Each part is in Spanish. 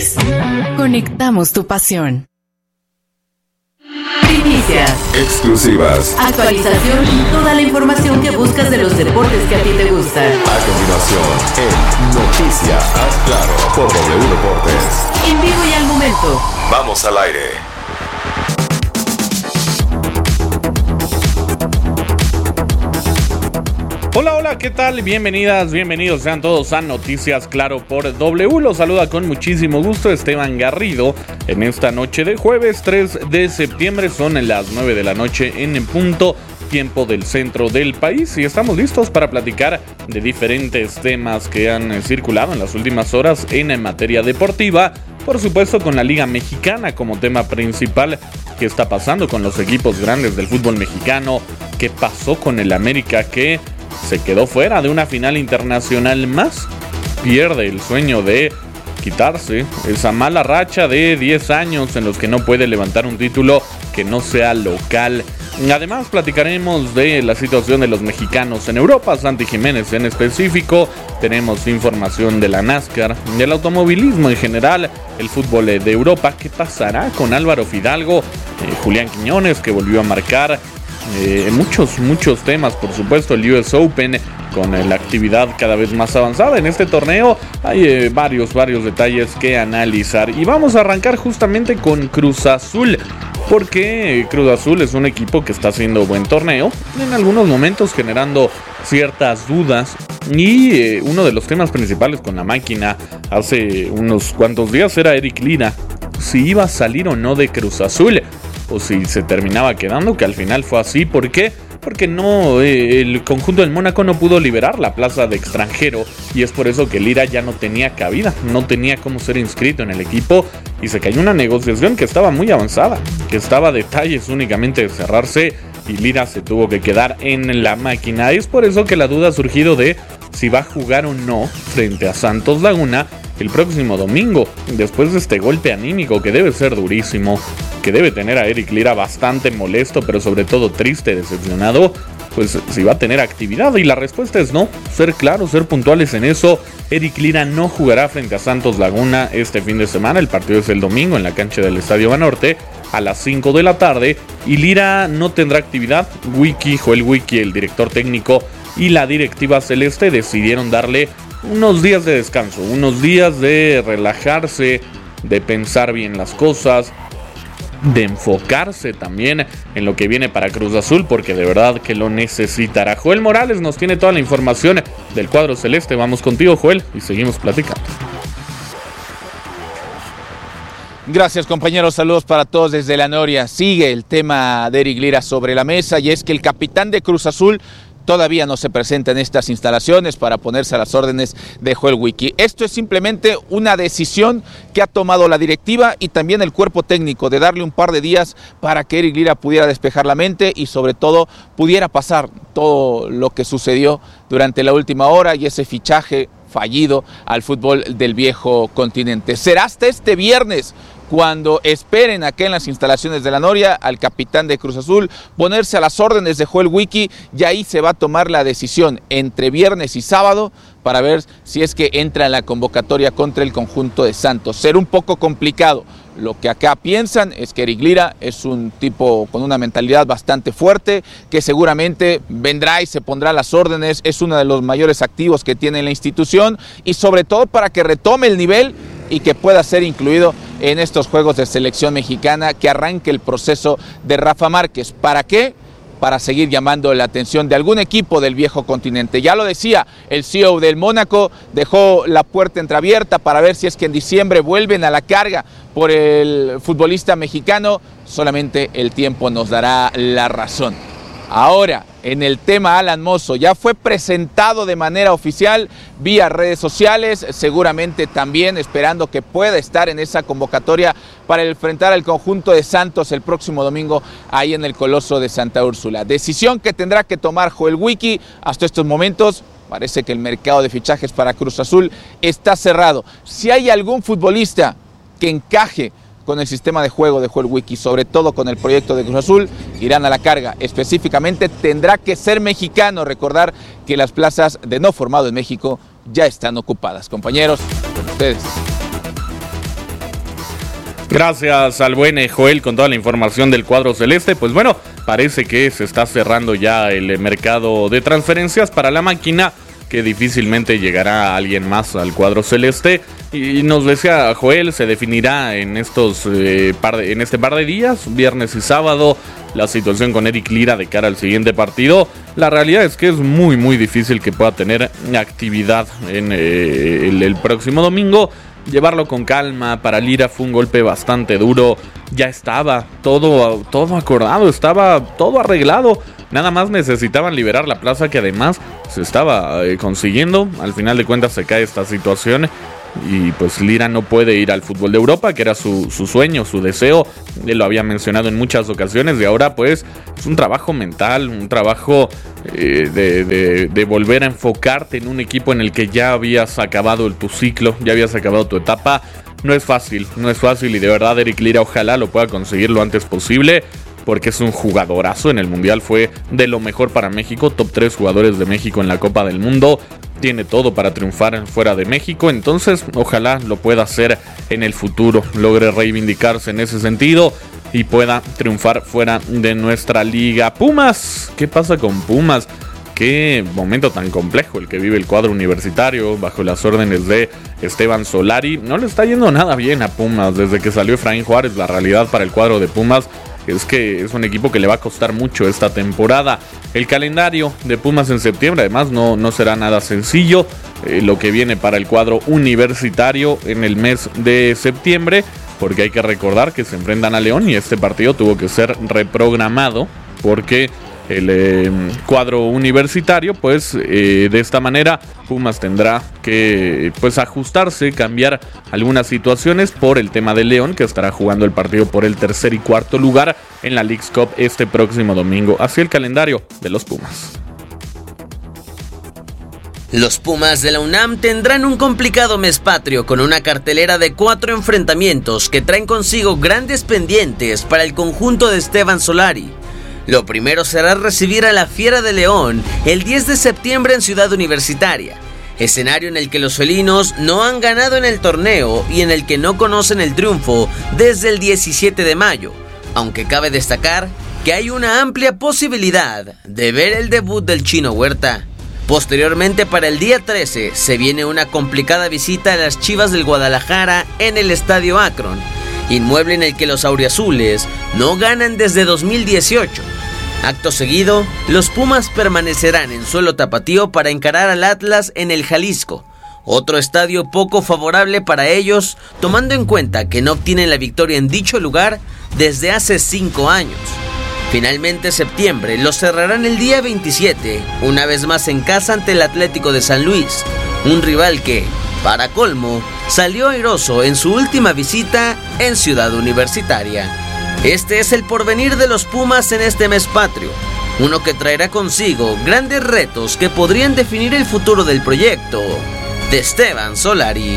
Deportes. Conectamos tu pasión. Primicias, exclusivas, actualización y toda la información que buscas de los deportes que a ti te gustan. A continuación, en Noticias Haz Claro por W Deportes. En vivo y al momento. Vamos al aire. Hola, ¿qué tal? Bienvenidas, bienvenidos sean todos a Noticias Claro por W. Los saluda con muchísimo gusto Esteban Garrido en esta noche de jueves 3 de septiembre. Son las 9 de la noche en punto, tiempo del centro del país, y estamos listos para platicar de diferentes temas que han circulado en las últimas horas en materia deportiva. Por supuesto, con la Liga Mexicana como tema principal. ¿Qué está pasando con los equipos grandes del fútbol mexicano? ¿Qué pasó con el América, que se quedó fuera de una final internacional más? Pierde el sueño de quitarse esa mala racha de 10 años en los que no puede levantar un título que no sea local. Además, platicaremos de la situación de los mexicanos en Europa, Santi Jiménez en específico. Tenemos información de la NASCAR, del automovilismo en general, el fútbol de Europa. ¿Qué pasará con Álvaro Fidalgo? Julián Quiñones, que volvió a marcar. Muchos temas, por supuesto, el US Open con la actividad cada vez más avanzada en este torneo. Hay varios detalles que analizar, y vamos a arrancar justamente con Cruz Azul, porque Cruz Azul es un equipo que está haciendo buen torneo, en algunos momentos generando ciertas dudas, y uno de los temas principales con la máquina hace unos cuantos días era Eric Lira, si iba a salir o no de Cruz Azul, o si se terminaba quedando, que al final fue así. ¿Por qué? Porque el conjunto del Mónaco no pudo liberar la plaza de extranjero, y es por eso que Lira ya no tenía cabida, no tenía cómo ser inscrito en el equipo, y se cayó una negociación que estaba muy avanzada, que estaba a detalles únicamente de cerrarse, y Lira se tuvo que quedar en la máquina. Es por eso que la duda ha surgido de si va a jugar o no frente a Santos Laguna el próximo domingo, después de este golpe anímico que debe ser durísimo, que debe tener a Eric Lira bastante molesto, pero sobre todo triste, decepcionado. Pues si va a tener actividad, y la respuesta es no. Ser claros, ser puntuales en eso. Eric Lira no jugará frente a Santos Laguna este fin de semana. El partido es el domingo en la cancha del Estadio Banorte a las 5 de la tarde, y Lira no tendrá actividad. Joel Wiki, el director técnico, y la directiva celeste decidieron darle unos días de descanso, unos días de relajarse, de pensar bien las cosas, de enfocarse también en lo que viene para Cruz Azul, porque de verdad que lo necesitará. Joel Morales nos tiene toda la información del cuadro celeste. Vamos contigo, Joel, y seguimos platicando. Gracias, compañeros, saludos para todos desde la Noria. Sigue el tema de Eric Lira sobre la mesa, y es que el capitán de Cruz Azul todavía no se presenta en estas instalaciones para ponerse a las órdenes de Joel Wiki. Esto es simplemente una decisión que ha tomado la directiva y también el cuerpo técnico, de darle un par de días para que Eric Lira pudiera despejar la mente y sobre todo pudiera pasar todo lo que sucedió durante la última hora y ese fichaje fallido al fútbol del viejo continente. Será hasta este viernes cuando esperen aquí en las instalaciones de la Noria al capitán de Cruz Azul ponerse a las órdenes de Joel Wiki, y ahí se va a tomar la decisión entre viernes y sábado para ver si es que entra en la convocatoria contra el conjunto de Santos. Será un poco complicado. Lo que acá piensan es que Eric Lira es un tipo con una mentalidad bastante fuerte, que seguramente vendrá y se pondrá a las órdenes, es uno de los mayores activos que tiene la institución, y sobre todo para que retome el nivel y que pueda ser incluido en estos juegos de selección mexicana, que arranque el proceso de Rafa Márquez. ¿Para qué? Para seguir llamando la atención de algún equipo del viejo continente. Ya lo decía, el CEO del Mónaco dejó la puerta entreabierta para ver si es que en diciembre vuelven a la carga por el futbolista mexicano. Solamente el tiempo nos dará la razón. Ahora, en el tema Alan Mozo, ya fue presentado de manera oficial vía redes sociales, seguramente también esperando que pueda estar en esa convocatoria para enfrentar al conjunto de Santos el próximo domingo ahí en el Coloso de Santa Úrsula. Decisión que tendrá que tomar Joel Wiki. Hasta estos momentos parece que el mercado de fichajes para Cruz Azul está cerrado. Si hay algún futbolista que encaje con el sistema de juego de Joel Wiki, sobre todo con el proyecto de Cruz Azul, irán a la carga. Específicamente tendrá que ser mexicano. Recordar que las plazas de no formado en México ya están ocupadas. Compañeros, con ustedes. Gracias al buen Joel con toda la información del cuadro celeste. Pues bueno, parece que se está cerrando ya el mercado de transferencias para la máquina, que difícilmente llegará alguien más al cuadro celeste. Y nos decía Joel, se definirá en este par de días, viernes y sábado, la situación con Eric Lira de cara al siguiente partido. La realidad es que es muy muy difícil que pueda tener actividad en el próximo domingo. Llevarlo con calma. Para Lira fue un golpe bastante duro. Ya estaba todo acordado, estaba todo arreglado. Nada más necesitaban liberar la plaza, que además se estaba consiguiendo. Al final de cuentas se cae esta situación y pues Lira no puede ir al fútbol de Europa, que era su sueño, su deseo. Él lo había mencionado en muchas ocasiones, y ahora pues es un trabajo mental, un trabajo de volver a enfocarte en un equipo en el que ya habías acabado tu ciclo, ya habías acabado tu etapa. No es fácil y de verdad Eric Lira ojalá lo pueda conseguir lo antes posible, porque es un jugadorazo. En el Mundial fue de lo mejor para México, top 3 jugadores de México en la Copa del Mundo. Tiene todo para triunfar fuera de México, entonces ojalá lo pueda hacer en el futuro, logre reivindicarse en ese sentido y pueda triunfar fuera de nuestra liga. Pumas, ¿qué pasa con Pumas? Qué momento tan complejo el que vive el cuadro universitario bajo las órdenes de Esteban Solari. No le está yendo nada bien a Pumas desde que salió Efraín Juárez. La realidad para el cuadro de Pumas es que es un equipo que le va a costar mucho esta temporada. El calendario de Pumas en septiembre además no será nada sencillo. Lo que viene para el cuadro universitario en el mes de septiembre, porque hay que recordar que se enfrentan a León y este partido tuvo que ser reprogramado porque el cuadro universitario, pues de esta manera Pumas tendrá que pues ajustarse, cambiar algunas situaciones por el tema de León, que estará jugando el partido por el tercer y cuarto lugar en la Leagues Cup este próximo domingo. Así el calendario de los Pumas. Los Pumas de la UNAM tendrán un complicado mes patrio con una cartelera de 4 enfrentamientos que traen consigo grandes pendientes para el conjunto de Esteban Solari. Lo primero será recibir a la Fiera de León el 10 de septiembre en Ciudad Universitaria, escenario en el que los felinos no han ganado en el torneo y en el que no conocen el triunfo desde el 17 de mayo, aunque cabe destacar que hay una amplia posibilidad de ver el debut del Chino Huerta. Posteriormente, para el día 13, se viene una complicada visita a las Chivas del Guadalajara en el Estadio Akron, inmueble en el que los auriazules no ganan desde 2018. Acto seguido, los Pumas permanecerán en suelo tapatío para encarar al Atlas en el Jalisco, otro estadio poco favorable para ellos, tomando en cuenta que no obtienen la victoria en dicho lugar desde hace 5 años. Finalmente, septiembre los cerrarán el día 27, una vez más en casa ante el Atlético de San Luis, un rival que, para colmo, salió airoso en su última visita en Ciudad Universitaria. Este es el porvenir de los Pumas en este mes patrio, uno que traerá consigo grandes retos que podrían definir el futuro del proyecto de Esteban Solari.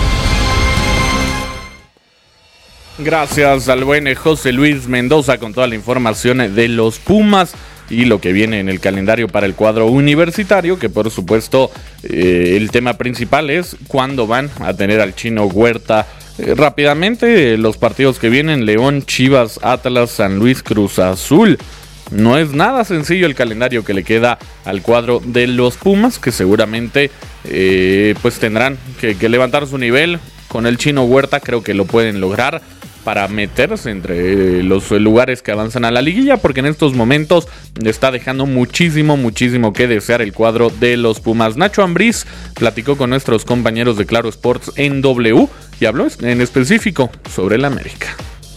Gracias al buen José Luis Mendoza con toda la información de los Pumas y lo que viene en el calendario para el cuadro universitario, que por supuesto el tema principal es cuándo van a tener al Chino Huerta. Rápidamente, los partidos que vienen: León, Chivas, Atlas, San Luis, Cruz Azul. No es nada sencillo el calendario que le queda al cuadro de los Pumas, que seguramente pues tendrán que levantar su nivel. Con el Chino Huerta creo que lo pueden lograr para meterse entre los lugares que avanzan a la liguilla, porque en estos momentos está dejando muchísimo que desear el cuadro de los Pumas. Nacho Ambriz platicó con nuestros compañeros de Claro Sports en W y habló en específico sobre el América.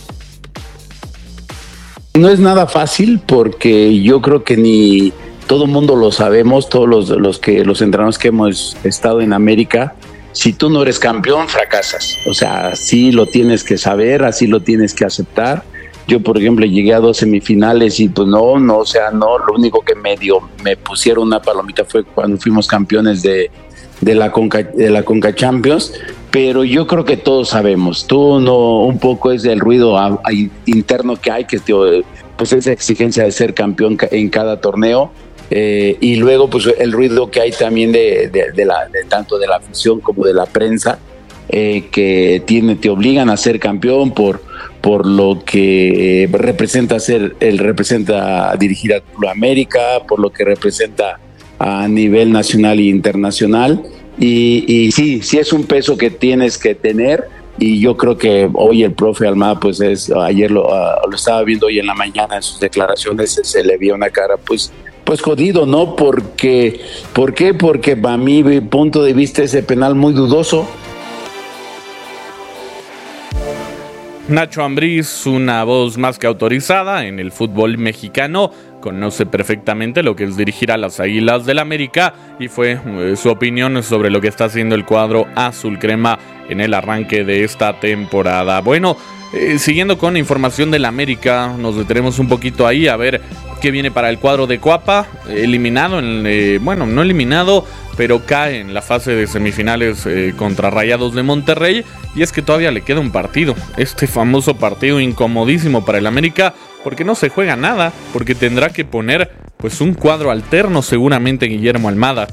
No es nada fácil, porque yo creo que ni todo mundo lo sabemos, todos los entrenadores que hemos estado en América. Si tú no eres campeón, fracasas. O sea, así lo tienes que saber, así lo tienes que aceptar. Yo, por ejemplo, llegué a 2 semifinales y pues no, lo único que me pusieron una palomita fue cuando fuimos campeones de la Conca Champions, pero yo creo que todos sabemos. Un poco es el ruido interno que hay, que pues esa exigencia de ser campeón en cada torneo. Y luego pues el ruido que hay también de tanto de la afición como de la prensa, que te obligan a ser campeón por por lo que representa dirigir a Club América, por lo que representa a nivel nacional e internacional, y sí es un peso que tienes que tener. Y yo creo que hoy el profe Almada, pues ayer lo estaba viendo hoy en la mañana en sus declaraciones, se le vio una cara pues jodido, ¿no? ¿Por qué? Porque para mi punto de vista ese penal muy dudoso. Nacho Ambriz, una voz más que autorizada en el fútbol mexicano, conoce perfectamente lo que es dirigir a las Águilas del América y fue su opinión sobre lo que está haciendo el cuadro azul crema en el arranque de esta temporada. Bueno, siguiendo con información del América, nos detenemos un poquito ahí a ver qué viene para el cuadro de Cuapa, eliminado, no eliminado, pero cae en la fase de semifinales contra Rayados de Monterrey, y es que todavía le queda un partido, este famoso partido incomodísimo para el América, porque no se juega nada, porque tendrá que poner pues un cuadro alterno seguramente Guillermo Almada,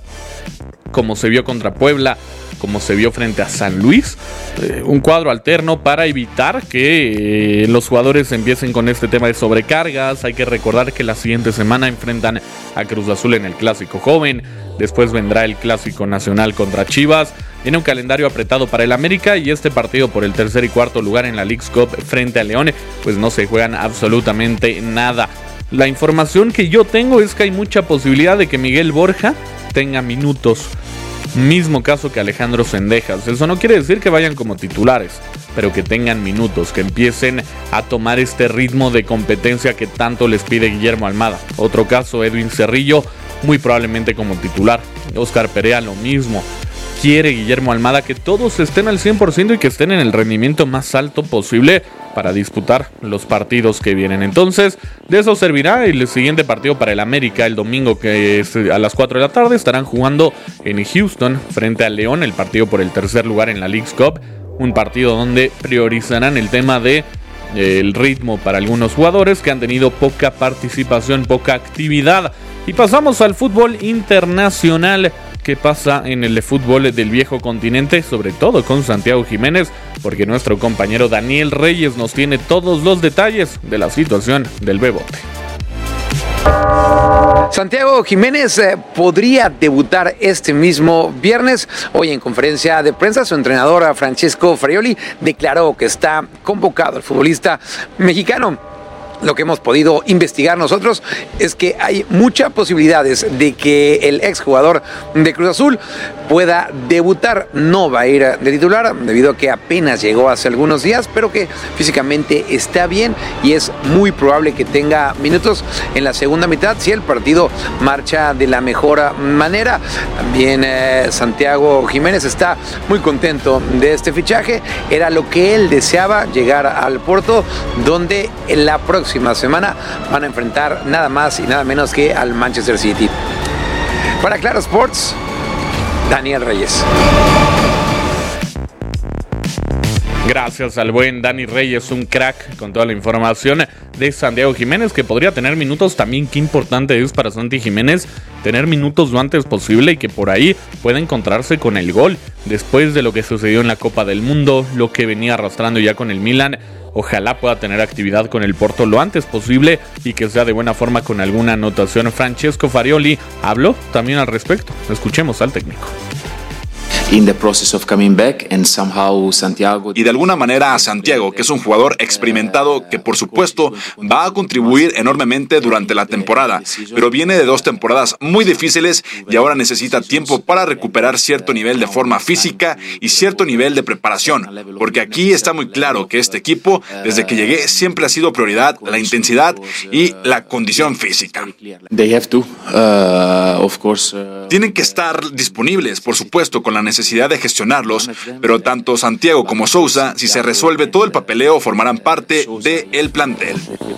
como se vio contra Puebla, como se vio frente a San Luis, un cuadro alterno para evitar que los jugadores empiecen con este tema de sobrecargas. Hay que recordar que la siguiente semana enfrentan a Cruz Azul en el Clásico Joven, después vendrá el Clásico Nacional contra Chivas, viene un calendario apretado para el América y este partido por el tercer y cuarto lugar en la Leagues Cup frente a León, pues no se juegan absolutamente nada. La información que yo tengo es que hay mucha posibilidad de que Miguel Borja tenga minutos. Mismo caso que Alejandro Cendejas. Eso no quiere decir que vayan como titulares, pero que tengan minutos, que empiecen a tomar este ritmo de competencia que tanto les pide Guillermo Almada. Otro caso, Edwin Cerrillo, muy probablemente como titular. Oscar Perea, lo mismo. Quiere Guillermo Almada que todos estén al 100% y que estén en el rendimiento más alto posible para disputar los partidos que vienen. Entonces, de eso servirá el siguiente partido para el América el domingo, que es a las 4 de la tarde. Estarán jugando en Houston frente al León, el partido por el tercer lugar en la Leagues Cup. Un partido donde priorizarán el tema de el ritmo para algunos jugadores que han tenido poca participación, poca actividad. Y pasamos al fútbol internacional. ¿Qué pasa en el fútbol del viejo continente? Sobre todo con Santiago Jiménez, porque nuestro compañero Daniel Reyes nos tiene todos los detalles de la situación del Bebote. Santiago Jiménez podría debutar este mismo viernes. Hoy en conferencia de prensa, su entrenador Francesco Farioli declaró que está convocado el futbolista mexicano. Lo que hemos podido investigar nosotros es que hay muchas posibilidades de que el exjugador de Cruz Azul pueda debutar. No va a ir de titular debido a que apenas llegó hace algunos días, pero que físicamente está bien y es muy probable que tenga minutos en la segunda mitad si el partido marcha de la mejor manera. También Santiago Jiménez está muy contento de este fichaje. Era lo que él deseaba, llegar al Porto, donde en la próxima semana van a enfrentar nada más y nada menos que al Manchester City. Para Claro Sports, Daniel Reyes. Gracias al buen Dani Reyes, un crack con toda la información de Santiago Jiménez, que podría tener minutos también. Qué importante es para Santi Jiménez tener minutos lo antes posible y que por ahí pueda encontrarse con el gol después de lo que sucedió en la Copa del Mundo, lo que venía arrastrando ya con el Milan. Ojalá pueda tener actividad con el Porto lo antes posible y que sea de buena forma con alguna anotación. Francesco Farioli habló también al respecto. Escuchemos al técnico. in the process of coming back, and somehow Santiago. Y de alguna manera a Santiago, que es un jugador experimentado que por supuesto va a contribuir enormemente durante la temporada, pero viene de 2 temporadas muy difíciles y ahora necesita tiempo para recuperar cierto nivel de forma física y cierto nivel de preparación, porque aquí está muy claro que este equipo, desde que llegué, siempre ha sido prioridad la intensidad y la condición física. Tienen que estar disponibles, por supuesto, con la necesidad de gestionarlos, pero tanto Santiago como Sousa, si se resuelve todo el papeleo, formarán parte del plantel.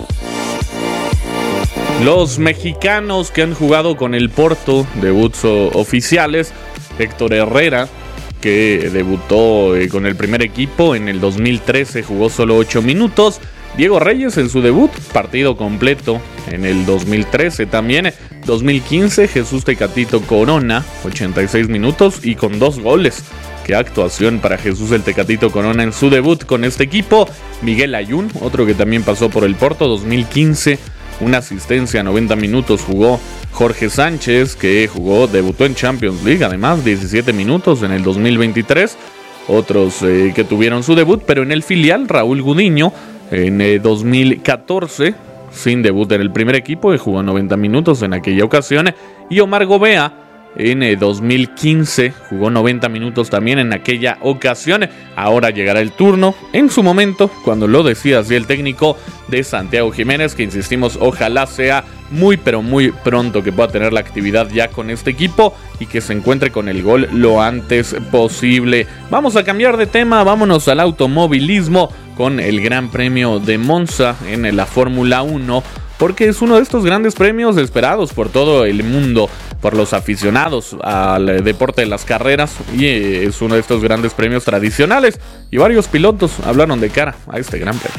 Los mexicanos que han jugado con el Porto, debuts oficiales: Héctor Herrera, que debutó con el primer equipo en el 2013, jugó solo 8 minutos. Diego Reyes en su debut, partido completo en el 2013 también. 2015, Jesús Tecatito Corona, 86 minutos y con 2 goles. Qué actuación para Jesús el Tecatito Corona en su debut con este equipo. Miguel Ayun, otro que también pasó por el Porto, 2015, una asistencia a 90 minutos jugó. Jorge Sánchez, que debutó en Champions League, además 17 minutos en el 2023. Otros que tuvieron su debut, pero en el filial, Raúl Gudiño, en 2014, sin debut en el primer equipo, y jugó 90 minutos en aquella ocasión. Y Omar Gobea, en 2015, jugó 90 minutos también en aquella ocasión. Ahora llegará el turno, en su momento, cuando lo decida así el técnico, de Santiago Jiménez, que insistimos, ojalá sea muy pero muy pronto que pueda tener la actividad ya con este equipo y que se encuentre con el gol lo antes posible. Vamos a cambiar de tema, vámonos al automovilismo con el Gran Premio de Monza en la Fórmula 1, porque es uno de estos grandes premios esperados por todo el mundo, por los aficionados al deporte de las carreras, y es uno de estos grandes premios tradicionales, y varios pilotos hablaron de cara a este Gran Premio.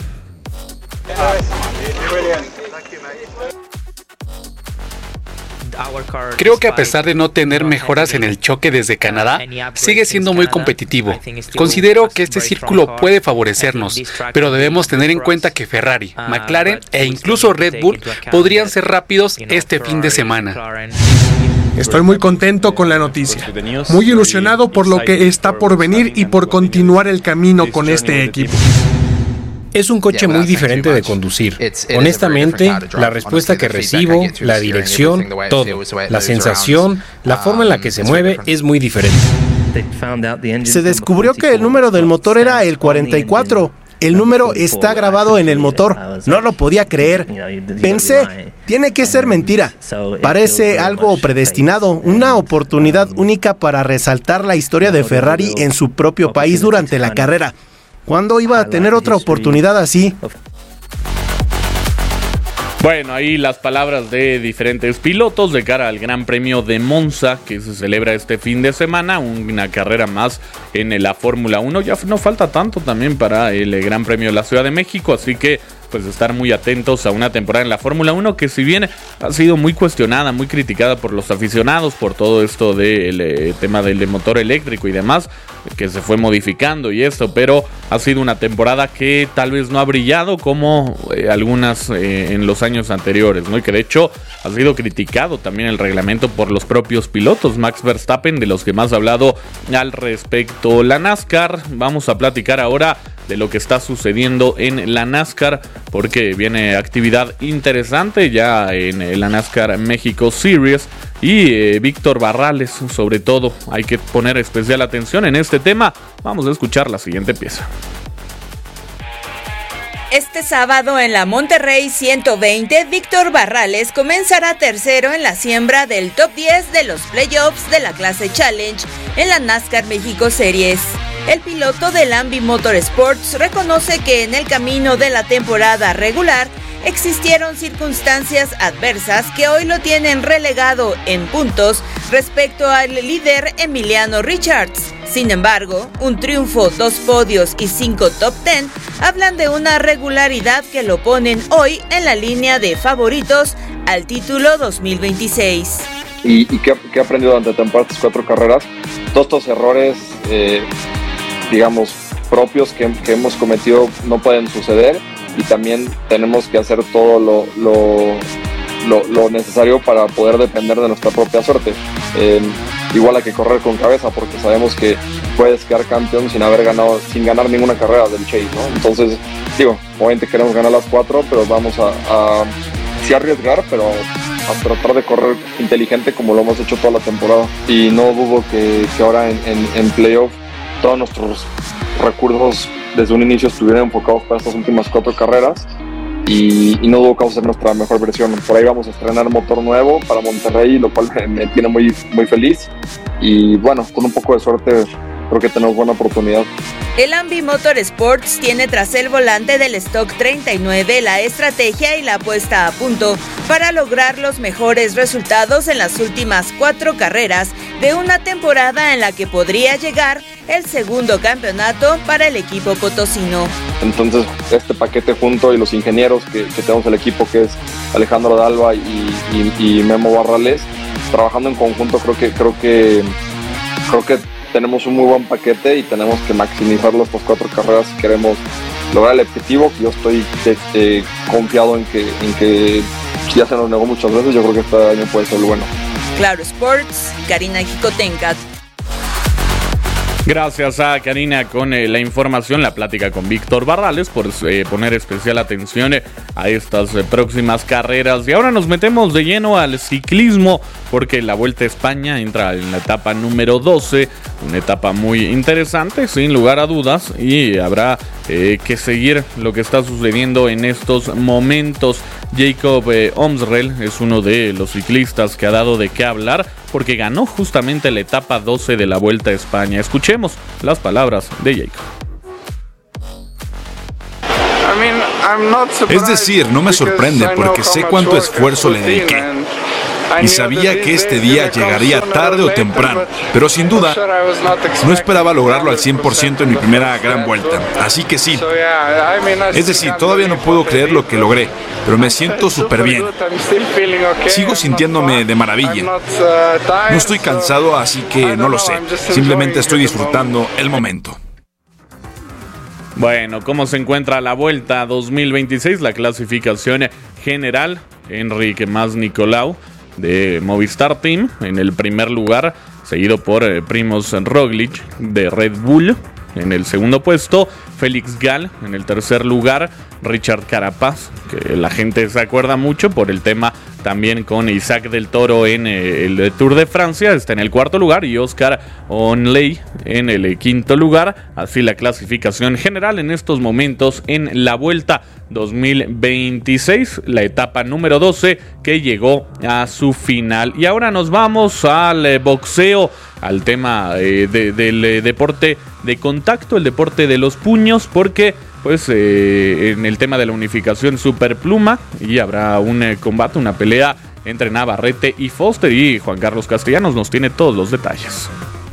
Creo que a pesar de no tener mejoras en el choque desde Canadá, sigue siendo muy competitivo. Considero que este círculo puede favorecernos, pero debemos tener en cuenta que Ferrari, McLaren e incluso Red Bull podrían ser rápidos este fin de semana. Estoy muy contento con la noticia, muy ilusionado por lo que está por venir y por continuar el camino con este equipo. Es un coche muy diferente de conducir. Honestamente, la respuesta que recibo, la dirección, todo, la sensación, la forma en la que se mueve es muy diferente. Se descubrió que el número del motor era el 44. El número está grabado en el motor. No lo podía creer. Pensé, tiene que ser mentira. Parece algo predestinado, una oportunidad única para resaltar la historia de Ferrari en su propio país durante la carrera. ¿Cuándo iba a tener otra oportunidad así? Bueno, ahí las palabras de diferentes pilotos de cara al Gran Premio de Monza, que se celebra este fin de semana, una carrera más en la Fórmula 1. Ya no falta tanto también para el Gran Premio de la Ciudad de México, así que pues estar muy atentos a una temporada en la Fórmula 1 que, si bien ha sido muy cuestionada, muy criticada por los aficionados por todo esto del tema del motor eléctrico y demás, que se fue modificando y esto, pero ha sido una temporada que tal vez no ha brillado como algunas en los años anteriores, ¿no? Y que de hecho ha sido criticado también el reglamento por los propios pilotos. Max Verstappen, de los que más ha hablado al respecto. La NASCAR, vamos a platicar ahora de lo que está sucediendo en la NASCAR, porque viene actividad interesante ya en la NASCAR México Series, y Víctor Barrales, sobre todo, hay que poner especial atención en este tema. Vamos a escuchar la siguiente pieza. Este sábado en la Monterrey 120, Víctor Barrales comenzará tercero en la siembra del top 10 de los playoffs de la clase Challenge en la NASCAR México Series. El piloto del Ambi Motorsports reconoce que en el camino de la temporada regular existieron circunstancias adversas que hoy lo tienen relegado en puntos respecto al líder Emiliano Richards. Sin embargo, un triunfo, 2 podios y 5 top 10 hablan de una regularidad que lo ponen hoy en la línea de favoritos al título 2026. ¿Y qué he aprendido durante estas 4 carreras? Todos estos errores, digamos, propios que hemos cometido no pueden suceder, y también tenemos que hacer todo lo necesario para poder depender de nuestra propia suerte. Igual hay que correr con cabeza, porque sabemos que puedes quedar campeón sin ganar ninguna carrera del Chase, ¿no? Entonces, obviamente queremos ganar las 4, pero vamos a sí arriesgar, pero a tratar de correr inteligente como lo hemos hecho toda la temporada. Y no dudo que ahora en playoff todos nuestros recursos desde un inicio estuvieron enfocados para estas últimas 4 carreras, y no dudo que vamos a hacer nuestra mejor versión. Por ahí vamos a estrenar motor nuevo para Monterrey, lo cual me tiene muy, muy feliz, y bueno, con un poco de suerte creo que tenemos buena oportunidad. El Ambi Motorsports tiene tras el volante del Stock 39 la estrategia y la puesta a punto para lograr los mejores resultados en las últimas 4 carreras de una temporada en la que podría llegar el segundo campeonato para el equipo potosino. Entonces, este paquete junto y los ingenieros que tenemos el equipo, que es Alejandro Dalva y Memo Barrales, trabajando en conjunto, creo que tenemos un muy buen paquete y tenemos que maximizarlo estas 4 carreras si queremos lograr el objetivo, que yo estoy confiado en que ya se nos negó muchas veces, yo creo que este año puede ser bueno. Claro Sports, Karina Jicotencat. Gracias a Karina con la información, la plática con Víctor Barrales por poner especial atención a estas próximas carreras. Y ahora nos metemos de lleno al ciclismo porque la Vuelta a España entra en la etapa número 12, una etapa muy interesante sin lugar a dudas, y habrá que seguir lo que está sucediendo en estos momentos. Jacob Omsrell es uno de los ciclistas que ha dado de qué hablar porque ganó justamente la etapa 12 de la Vuelta a España. Escuchemos las palabras de Jacob. Es decir, no me sorprende porque sé cuánto esfuerzo le dediqué y sabía que este día llegaría tarde o temprano, pero sin duda no esperaba lograrlo al 100% en mi primera gran vuelta, así que sí. Es decir, todavía no puedo creer lo que logré, pero me siento súper bien. Sigo sintiéndome de maravilla. No estoy cansado, así que no lo sé. Simplemente estoy disfrutando el momento. Bueno, ¿cómo se encuentra la Vuelta 2026? La clasificación general, Enric Mas Nicolau de Movistar Team en el primer lugar, seguido por Primož Roglič de Red Bull en el segundo puesto, Félix Gall en el tercer lugar, Richard Carapaz, que la gente se acuerda mucho por el tema también con Isaac del Toro en el Tour de Francia, está en el cuarto lugar, y Oscar Onley en el quinto lugar. Así la clasificación general en estos momentos en la Vuelta 2026, la etapa número 12 que llegó a su final. Y ahora nos vamos al boxeo, al tema del deporte de contacto, el deporte de los puños, porque pues en el tema de la unificación superpluma, y habrá un combate, una pelea entre Navarrete y Foster, y Juan Carlos Castellanos nos tiene todos los detalles.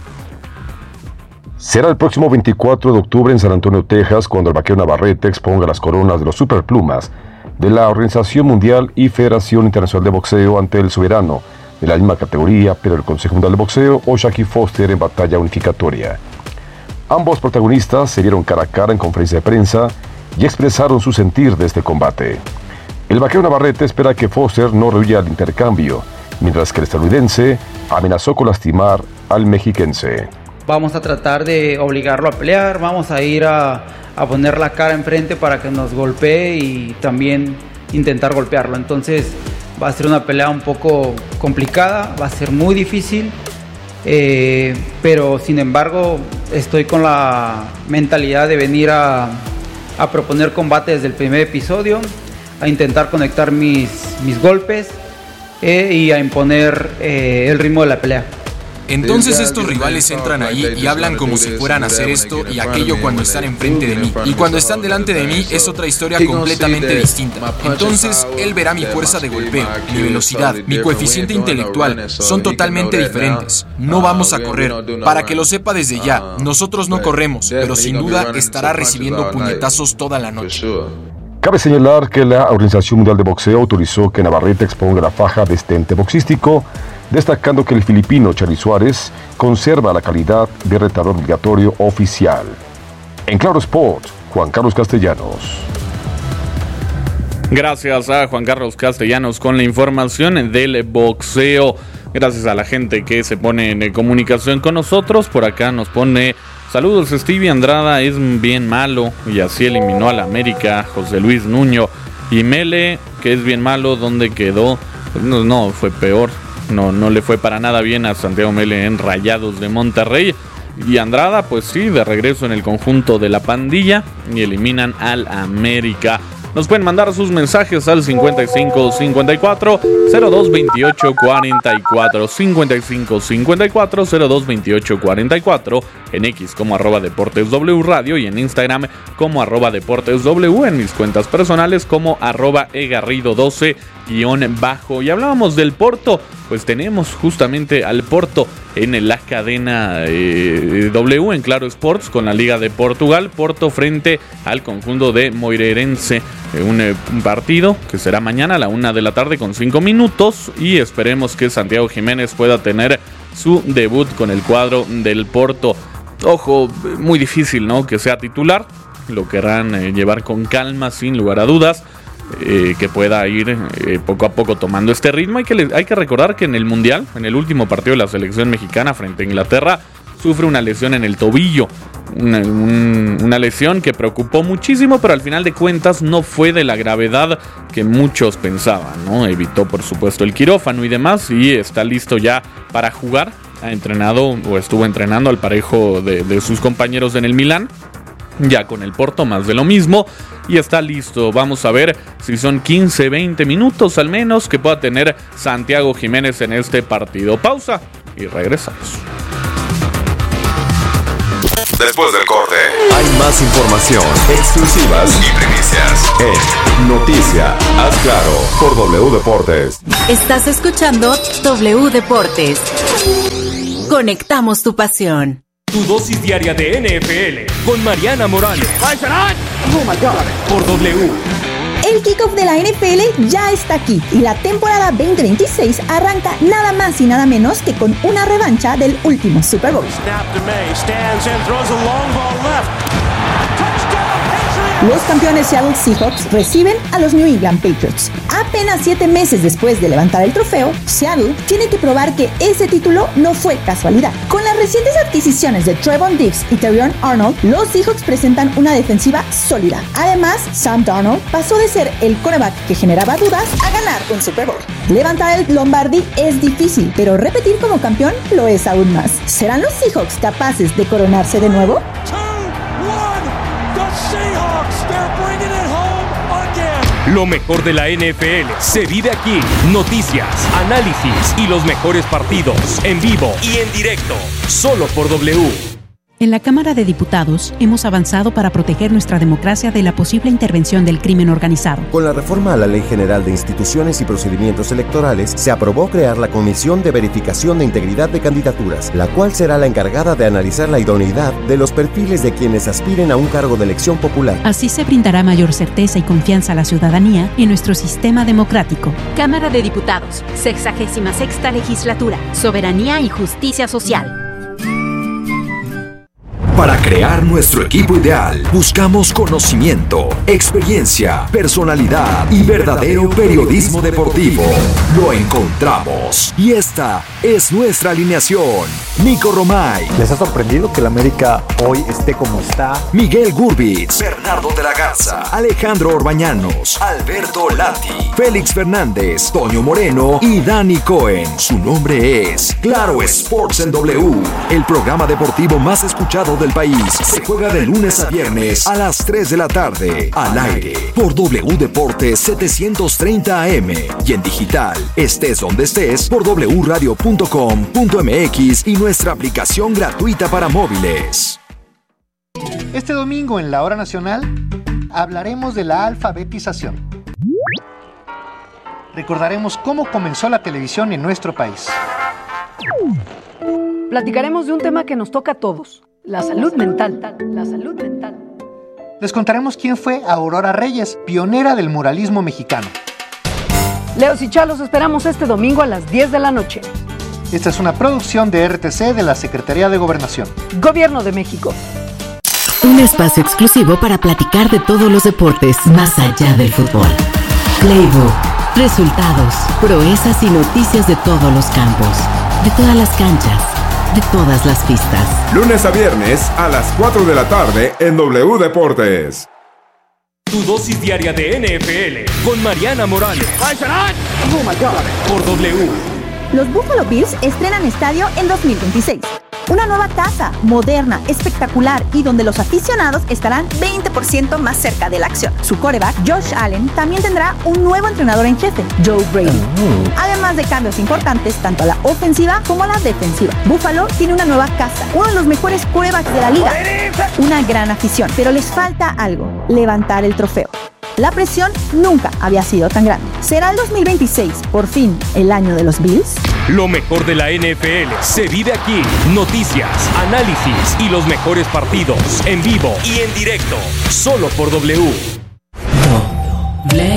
Será el próximo 24 de octubre en San Antonio, Texas, cuando el vaquero Navarrete exponga las coronas de los superplumas de la Organización Mundial y Federación Internacional de Boxeo ante el soberano de la misma categoría, pero el Consejo Mundial de Boxeo, o Jackie Foster, en batalla unificatoria. Ambos protagonistas se vieron cara a cara en conferencia de prensa y expresaron su sentir de este combate. El vaquero Navarrete espera que Foster no rehuya al intercambio, mientras que el estadounidense amenazó con lastimar al mexiquense. Vamos a tratar de obligarlo a pelear, vamos a ir a poner la cara enfrente para que nos golpee y también intentar golpearlo. Entonces va a ser una pelea un poco complicada, va a ser muy difícil. Pero sin embargo estoy con la mentalidad de venir a proponer combate desde el primer episodio, a intentar conectar mis golpes y a imponer el ritmo de la pelea. Entonces estos rivales entran ahí y hablan como si fueran a hacer esto y aquello cuando están enfrente de mí. Y cuando están delante de mí es otra historia completamente distinta. Entonces él verá mi fuerza de golpeo, mi velocidad, mi coeficiente intelectual. Son totalmente diferentes. No vamos a correr. Para que lo sepa desde ya, nosotros no corremos, pero sin duda estará recibiendo puñetazos toda la noche. Cabe señalar que la Organización Mundial de Boxeo autorizó que Navarrete exponga la faja de este ente boxístico, destacando que el filipino Charly Suárez conserva la calidad de retador obligatorio oficial. En Claro Sport, Juan Carlos Castellanos. Gracias a Juan Carlos Castellanos con la información del boxeo. Gracias a la gente que se pone en comunicación con nosotros. Por acá nos pone: saludos, Stevie Andrada es bien malo y así eliminó a la América. José Luis Nuño. Y Mele, que es bien malo, ¿dónde quedó? Pues no, fue peor. No le fue para nada bien a Santiago Mele en Rayados de Monterrey. Y Andrada, pues sí, de regreso en el conjunto de la pandilla, y eliminan al América. Nos pueden mandar sus mensajes al 55 54 02 28 44, 55 54 02 28 44, en X como @DeportesW Radio y en Instagram como @DeportesW, en mis cuentas personales como @egarrido12_. Y hablábamos del Porto, pues tenemos justamente al Porto en la cadena W en Claro Sports con la Liga de Portugal. Porto frente al conjunto de Moreirense, un partido que será mañana a la 1 de la tarde con 5 minutos, y esperemos que Santiago Jiménez pueda tener su debut con el cuadro del Porto. Ojo, muy difícil, ¿no?, que sea titular. Lo querrán llevar con calma, sin lugar a dudas. Que pueda ir poco a poco tomando este ritmo. Hay que recordar que en el Mundial, en el último partido de la selección mexicana frente a Inglaterra, sufre una lesión en el tobillo. Una lesión que preocupó muchísimo, pero al final de cuentas no fue de la gravedad que muchos pensaban, ¿no? Evitó, por supuesto, el quirófano y demás, y está listo ya para jugar. Ha entrenado o estuvo entrenando al parejo de sus compañeros en el Milán. Ya con el Porto más de lo mismo y está listo. Vamos a ver si son 15, 20 minutos al menos que pueda tener Santiago Jiménez en este partido. Pausa y regresamos. Después del corte, hay más información, exclusivas y primicias en Noticia Haz Claro por W Deportes. Estás escuchando W Deportes. Conectamos tu pasión. Tu dosis diaria de NFL con Mariana Morales. Por W. El kickoff de la NFL ya está aquí y la temporada 2026 arranca nada más y nada menos que con una revancha del último Super Bowl. Los campeones Seattle Seahawks reciben a los New England Patriots. Apenas 7 meses después de levantar el trofeo, Seattle tiene que probar que ese título no fue casualidad. Con las recientes adquisiciones de Trevon Diggs y Terrion Arnold, los Seahawks presentan una defensiva sólida. Además, Sam Darnold pasó de ser el quarterback que generaba dudas a ganar un Super Bowl. Levantar el Lombardi es difícil, pero repetir como campeón lo es aún más. ¿Serán los Seahawks capaces de coronarse de nuevo? Lo mejor de la NFL se vive aquí. Noticias, análisis y los mejores partidos en vivo y en directo. Solo por W. En la Cámara de Diputados hemos avanzado para proteger nuestra democracia de la posible intervención del crimen organizado. Con la reforma a la Ley General de Instituciones y Procedimientos Electorales, se aprobó crear la Comisión de Verificación de Integridad de Candidaturas, la cual será la encargada de analizar la idoneidad de los perfiles de quienes aspiren a un cargo de elección popular. Así se brindará mayor certeza y confianza a la ciudadanía en nuestro sistema democrático. Cámara de Diputados, 66ª Legislatura, Soberanía y Justicia Social. Para crear nuestro equipo ideal, buscamos conocimiento, experiencia, personalidad y verdadero periodismo deportivo. Lo encontramos. Y esta es nuestra alineación. Nico Romay. ¿Les ha sorprendido que el América hoy esté como está? Miguel Gurbitz. Bernardo de la Garza. Alejandro Orbañanos. Alberto Lati. Félix Fernández. Toño Moreno y Dani Cohen. Su nombre es Claro Sports en W. El programa deportivo más escuchado del país. Se juega de lunes a viernes a las 3 de la tarde. Al aire por W Deportes 730 AM. Y en digital, estés donde estés, por wradio.com.mx y nuestra aplicación gratuita para móviles. Este domingo en la Hora Nacional hablaremos de la alfabetización. Recordaremos cómo comenzó la televisión en nuestro país. Platicaremos de un tema que nos toca a todos, la salud mental. Les contaremos quién fue Aurora Reyes, pionera del muralismo mexicano. Leos y Chalos esperamos este domingo a las 10 de la noche. Esta es una producción de RTC de la Secretaría de Gobernación. Gobierno de México. Un espacio exclusivo para platicar de todos los deportes más allá del fútbol. Playbook, resultados, proezas y noticias de todos los campos, de todas las canchas, de todas las pistas. Lunes a viernes a las 4 de la tarde en W Deportes. Tu dosis diaria de NFL con Mariana Morales. Por W. Los Buffalo Bills estrenan estadio en 2026. Una nueva casa, moderna, espectacular y donde los aficionados estarán 20% más cerca de la acción. Su quarterback, Josh Allen, también tendrá un nuevo entrenador en jefe, Joe Brady. Además de cambios importantes tanto a la ofensiva como a la defensiva. Buffalo tiene una nueva casa, uno de los mejores quarterbacks de la liga. Una gran afición, pero les falta algo: levantar el trofeo. La presión nunca había sido tan grande. ¿Será el 2026, por fin, el año de los Bills? Lo mejor de la NFL se vive aquí. Noticias, análisis y los mejores partidos en vivo y en directo. Solo por W.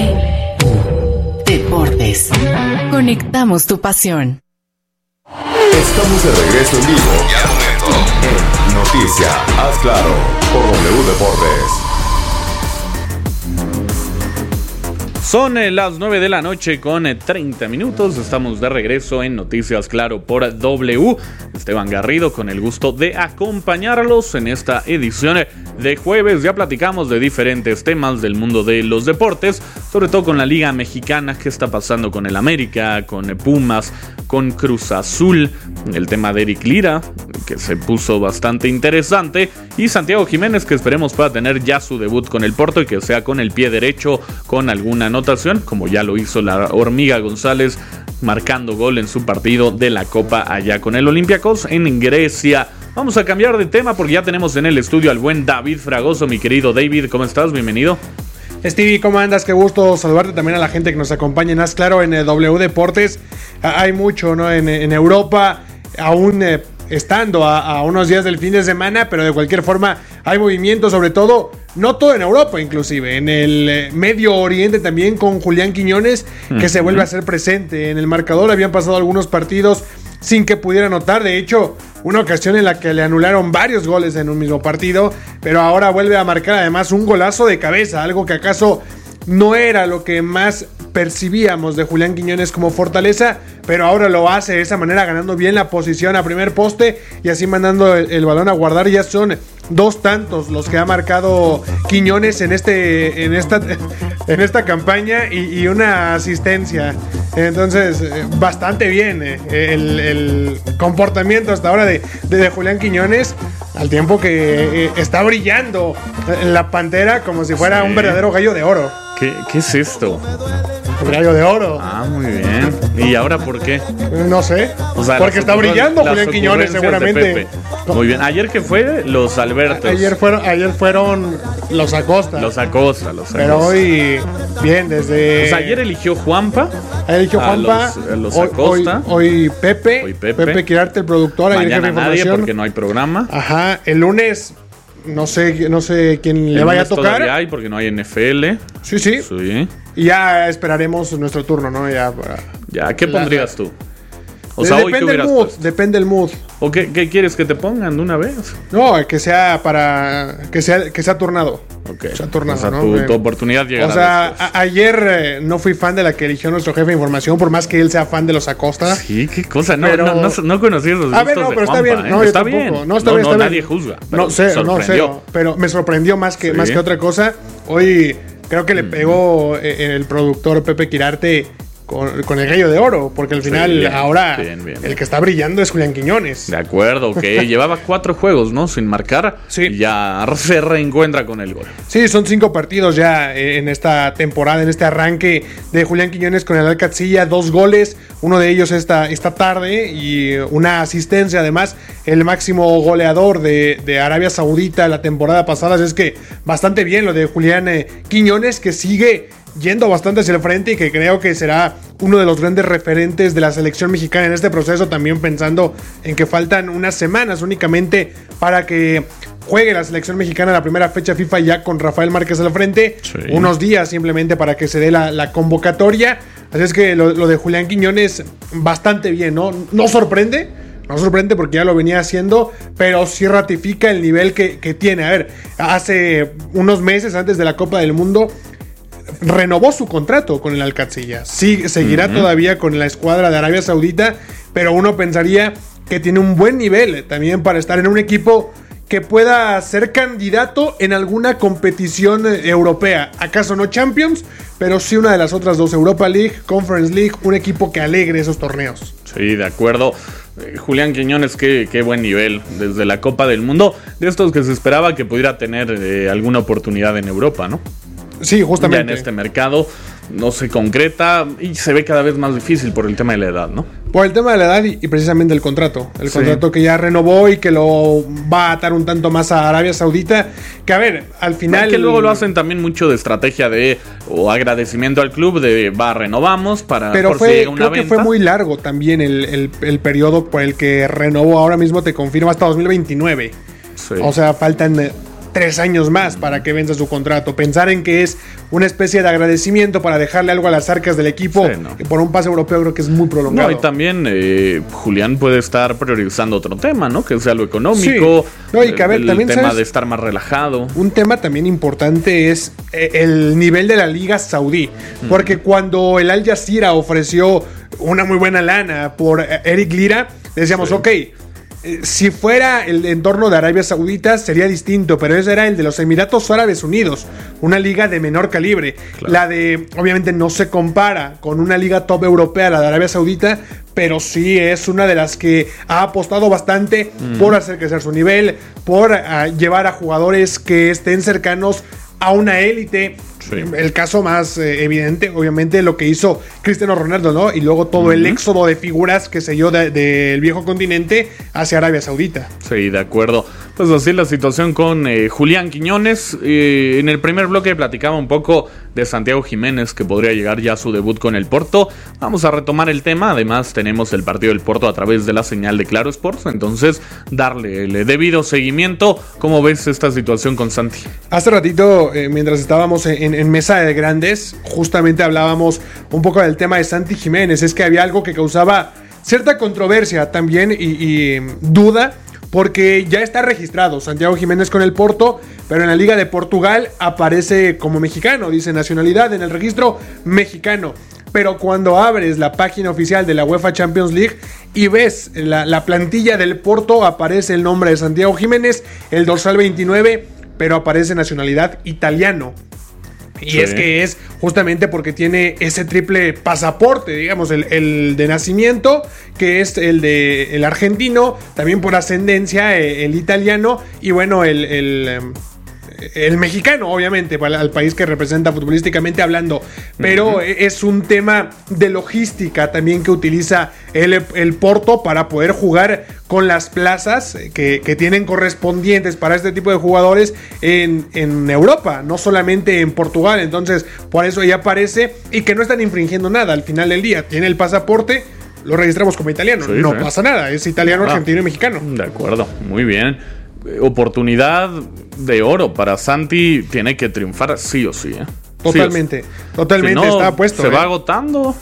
W Deportes. Conectamos tu pasión. Estamos de regreso en vivo y al momento en Noticia, haz claro, por W Deportes. Son las 9 de la noche con 30 minutos. Estamos de regreso en Noticias Claro por W. Esteban Garrido con el gusto de acompañarlos en esta edición de jueves. Ya platicamos de diferentes temas del mundo de los deportes, sobre todo con la Liga Mexicana, qué está pasando con el América, con Pumas, con Cruz Azul, el tema de Eric Lira, que se puso bastante interesante, y Santiago Jiménez, que esperemos pueda tener ya su debut con el Porto y que sea con el pie derecho, con alguna anotación, como ya lo hizo la Hormiga González, marcando gol en su partido de la Copa allá con el Olympiacos en Grecia. Vamos a cambiar de tema porque ya tenemos en el estudio al buen David Fragoso. Mi querido David, ¿cómo estás? Bienvenido. Stevie, ¿cómo andas? Qué gusto saludarte, también a la gente que nos acompaña en Haz Claro en el W Deportes. Hay mucho, ¿no? En Europa, aún estando a unos días del fin de semana, pero de cualquier forma hay movimiento, sobre todo, no todo en Europa, inclusive en el Medio Oriente también, con Julián Quiñones, que se vuelve a ser presente en el marcador. Habían pasado algunos partidos sin que pudiera anotar, de hecho, una ocasión en la que le anularon varios goles en un mismo partido, pero ahora vuelve a marcar además un golazo de cabeza, algo que acaso no era lo que más percibíamos de Julián Quiñones como fortaleza, pero ahora lo hace de esa manera, ganando bien la posición a primer poste y así mandando el balón a guardar. Ya son 2 tantos los que ha marcado Quiñones en esta campaña y una asistencia. Entonces, bastante bien el comportamiento hasta ahora de Julián Quiñones, al tiempo que está brillando la Pantera como si fuera un verdadero gallo de oro. ¿Qué es esto? Un gallo de oro. Ah, muy bien. ¿Y ahora por qué? No sé. O sea, porque está brillando Julián Quiñones, seguramente. Muy bien. Ayer que fue los Albertos. Ayer fueron los Acosta. Los Acosta. Pero hoy, bien, desde. O sea, ayer eligió Juanpa. Los Acosta. Hoy Pepe. Pepe Quirarte, el productor. Mañana nadie porque no hay programa. Ajá. El lunes. No sé quién le vaya a tocar. Todavía hay porque no hay NFL. Sí. Y ya esperaremos nuestro turno, ¿no? ¿Qué pondrías tú? O sea, hoy depende el mood. ¿O qué quieres que te pongan de una vez? No, que sea que sea turnado. Okay. O sea, turnado, o sea, ¿no? tu oportunidad llegará. O sea, ayer no fui fan de la que eligió nuestro jefe de información, por más que él sea fan de los Acosta. Sí, qué cosa. No conocí los gustos. A ver, no, pero está bien. No, está bien. No, está bien. Nadie juzga. No sé, pero me sorprendió más que otra cosa. Hoy creo que le pegó el productor Pepe Quirarte con el gallo de oro, porque al final bien. El que está brillando es Julián Quiñones. De acuerdo, que llevaba 4 juegos, ¿no? Sin marcar, y ya se reencuentra con el gol. Sí, son 5 partidos ya en esta temporada, en este arranque de Julián Quiñones con el Al-Qadsiya, 2 goles, uno de ellos esta tarde y una asistencia, además, el máximo goleador de Arabia Saudita la temporada pasada. Así es que bastante bien lo de Julián Quiñones, que sigue yendo bastante hacia el frente y que creo que será uno de los grandes referentes de la selección mexicana en este proceso, también pensando en que faltan unas semanas únicamente para que juegue la selección mexicana la primera fecha FIFA ya con Rafael Márquez al frente, unos días simplemente para que se dé la convocatoria. Así es que lo de Julián Quiñones bastante bien, ¿no? No sorprende porque ya lo venía haciendo, pero sí ratifica el nivel que tiene. A ver, hace unos meses antes de la Copa del Mundo renovó su contrato con el Al-Qadsiya. Sí, seguirá todavía con la escuadra de Arabia Saudita, pero uno pensaría que tiene un buen nivel también para estar en un equipo que pueda ser candidato en alguna competición europea. ¿Acaso no Champions? Pero sí una de las otras 2, Europa League, Conference League, un equipo que alegre esos torneos. Sí, de acuerdo. Julián Quiñones, qué buen nivel desde la Copa del Mundo, de estos que se esperaba que pudiera tener alguna oportunidad en Europa, ¿no? Sí, justamente. Ya en este mercado no se concreta y se ve cada vez más difícil por el tema de la edad, ¿no? Por el tema de la edad y precisamente el contrato. El contrato que ya renovó y que lo va a atar un tanto más a Arabia Saudita. Que a ver, al final... Que luego lo hacen también mucho de estrategia o agradecimiento al club de renovamos para... Pero creo que fue muy largo también el periodo por el que renovó. Ahora mismo te confirmo hasta 2029. Sí. O sea, faltan 3 años más para que venza su contrato. Pensar en que es una especie de agradecimiento para dejarle algo a las arcas del equipo por un pase europeo creo que es muy prolongado. No, y también Julián puede estar priorizando otro tema, ¿no? Que sea lo económico, y que, a ver, el también, tema ¿sabes? de estar más relajado. Un tema también importante es el nivel de la Liga Saudí, porque cuando el Al Jazeera ofreció una muy buena lana por Eric Lira, decíamos, ok, si fuera el entorno de Arabia Saudita sería distinto, pero ese era el de los Emiratos Árabes Unidos, una liga de menor calibre. Claro. La de, obviamente no se compara con una liga top europea, la de Arabia Saudita, pero sí es una de las que ha apostado bastante por hacer crecer su nivel, por llevar a jugadores que estén cercanos a una élite. Sí. El caso más evidente, obviamente, lo que hizo Cristiano Ronaldo, ¿no? Y luego todo el éxodo de figuras que se dio del viejo continente hacia Arabia Saudita. Sí, de acuerdo. Pues así la situación con Julián Quiñones. En el primer bloque platicaba un poco de Santiago Jiménez, que podría llegar ya a su debut con el Porto. Vamos a retomar el tema. Además, tenemos el partido del Porto a través de la señal de Claro Sports. Entonces, darle el debido seguimiento. ¿Cómo ves esta situación con Santi? Hace ratito, mientras estábamos en Mesa de Grandes, justamente hablábamos un poco del tema de Santi Jiménez. Es que había algo que causaba cierta controversia también y duda, porque ya está registrado Santiago Jiménez con el Porto, pero en la Liga de Portugal aparece como mexicano, dice nacionalidad en el registro mexicano. Pero cuando abres la página oficial de la UEFA Champions League y ves la plantilla del Porto, aparece el nombre de Santiago Jiménez, el dorsal 29, pero aparece nacionalidad italiano. Y es que es justamente porque tiene ese triple pasaporte, digamos, el de nacimiento, que es el argentino, también por ascendencia el italiano, y bueno, el mexicano, obviamente, al país que representa futbolísticamente hablando. Pero es un tema de logística también que utiliza el Porto para poder jugar con las plazas que tienen correspondientes para este tipo de jugadores en Europa, no solamente en Portugal. Entonces, por eso ya aparece, y que no están infringiendo nada al final del día. Tiene el pasaporte, lo registramos como italiano, no pasa nada, es italiano, argentino y mexicano. De acuerdo, muy bien. Oportunidad de oro para Santi, tiene que triunfar sí o sí, Totalmente, totalmente, si no, está puesto. Se va agotando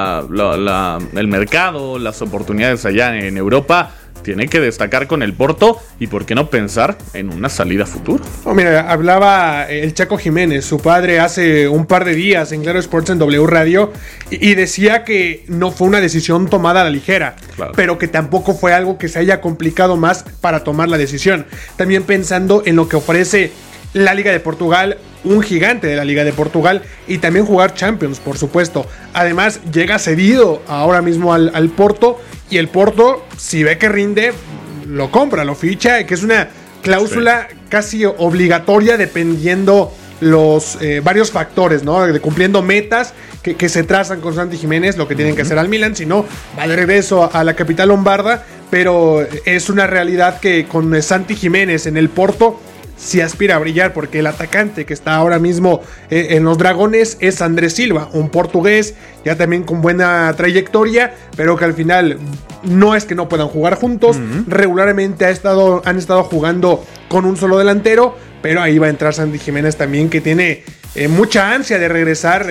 el mercado, las oportunidades allá en Europa. Tiene que destacar con el Porto y por qué no pensar en una salida futura. Mira, hablaba el Chaco Jiménez, su padre, hace un par de días en Claro Sports en W Radio, y decía que no fue una decisión tomada a la ligera, pero que tampoco fue algo que se haya complicado más para tomar la decisión. También pensando en lo que ofrece la Liga de Portugal, un gigante de la Liga de Portugal, y también jugar Champions, por supuesto. Además, llega cedido ahora mismo al Porto, y el Porto, si ve que rinde, lo compra, lo ficha, que es una cláusula casi obligatoria dependiendo los varios factores, ¿no? Cumpliendo metas que se trazan con Santi Jiménez, lo que tienen que hacer al Milan, si no, va de regreso a la capital lombarda, pero es una realidad que con Santi Jiménez en el Porto sí aspira a brillar, porque el atacante que está ahora mismo en los Dragones es Andrés Silva, un portugués ya también con buena trayectoria, pero que al final no es que no puedan jugar juntos. Regularmente han estado jugando con un solo delantero, pero ahí va a entrar Santi Jiménez también, que tiene mucha ansia de regresar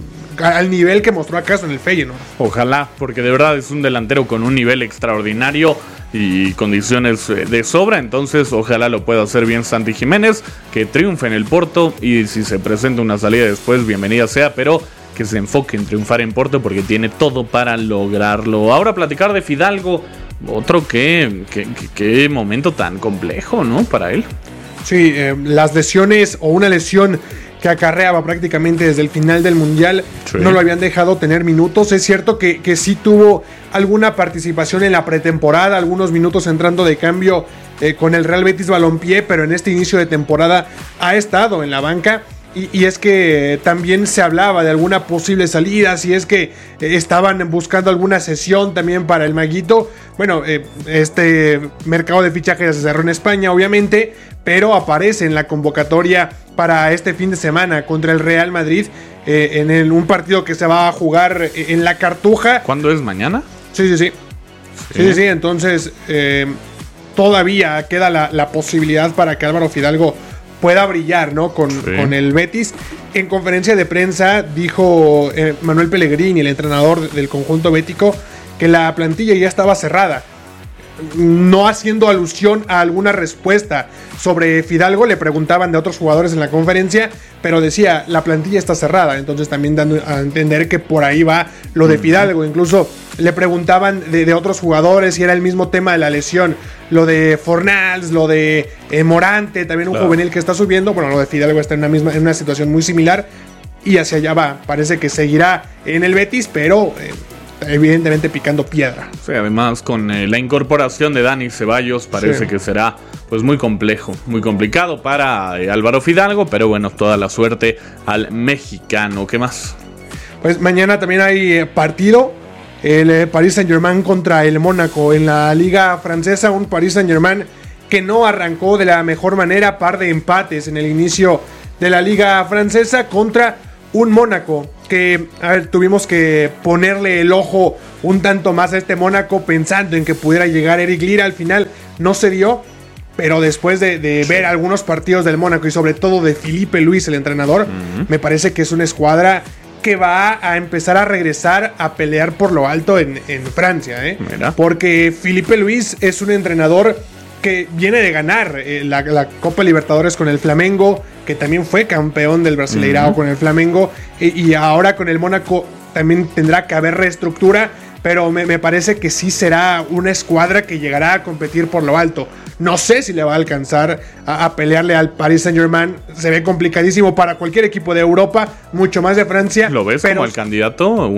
al nivel que mostró acaso en el Feyenoord. Ojalá, porque de verdad es un delantero con un nivel extraordinario y condiciones de sobra. Entonces ojalá lo pueda hacer bien Santi Jiménez, que triunfe en el Porto, y si se presenta una salida después, bienvenida sea, pero que se enfoque en triunfar en Porto porque tiene todo para lograrlo. Ahora platicar de Fidalgo, otro que momento tan complejo, ¿no? Para él. Sí, las lesiones, o una lesión que acarreaba prácticamente desde el final del Mundial, no lo habían dejado tener minutos. Es cierto que sí tuvo alguna participación en la pretemporada, algunos minutos entrando de cambio con el Real Betis Balompié, pero en este inicio de temporada ha estado en la banca. Y es que también se hablaba de alguna posible salida, si es que estaban buscando alguna cesión también para el Maguito. Bueno, este mercado de fichajes se cerró en España, obviamente, pero aparece en la convocatoria para este fin de semana contra el Real Madrid, en un partido que se va a jugar en la Cartuja. ¿Cuándo es? ¿Mañana? Sí. Entonces todavía queda la posibilidad para que Álvaro Fidalgo pueda brillar, ¿no? Con el Betis. En conferencia de prensa dijo Manuel Pellegrini, el entrenador del conjunto bético, que la plantilla ya estaba cerrada. No haciendo alusión a alguna respuesta sobre Fidalgo, le preguntaban de otros jugadores en la conferencia, pero decía, la plantilla está cerrada, entonces también dando a entender que por ahí va lo de Fidalgo. Incluso le preguntaban de otros jugadores y era el mismo tema de la lesión, lo de Fornals, lo de Morante, también un juvenil que está subiendo. Bueno, lo de Fidalgo está en una situación muy similar y hacia allá va, parece que seguirá en el Betis, pero evidentemente picando piedra. Sí, además con la incorporación de Dani Ceballos parece que será pues muy complejo, muy complicado para Álvaro Fidalgo, pero bueno, toda la suerte al mexicano. ¿Qué más? Pues mañana también hay partido, el Paris Saint-Germain contra el Mónaco en la Liga Francesa, un Paris Saint-Germain que no arrancó de la mejor manera, par de empates en el inicio de la Liga Francesa contra un Mónaco que, tuvimos que ponerle el ojo un tanto más a este Mónaco pensando en que pudiera llegar Eric Lira. Al final no se dio, pero después de ver algunos partidos del Mónaco y sobre todo de Filipe Luis, el entrenador, me parece que es una escuadra que va a empezar a regresar a pelear por lo alto en Francia, porque Filipe Luis es un entrenador que viene de ganar la Copa Libertadores con el Flamengo, que también fue campeón del Brasileirao con el Flamengo, y ahora con el Mónaco también tendrá que haber reestructura, pero me parece que sí será una escuadra que llegará a competir por lo alto. No sé si le va a alcanzar a pelearle al Paris Saint-Germain. Se ve complicadísimo para cualquier equipo de Europa, mucho más de Francia. ¿Lo ves como el candidato?